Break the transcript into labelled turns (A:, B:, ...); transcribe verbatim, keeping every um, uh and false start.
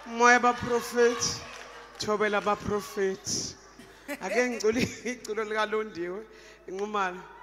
A: Moya baprofeti, thobela baprofeti. Ake ngicule iculo lika Londiwe, inqumalo.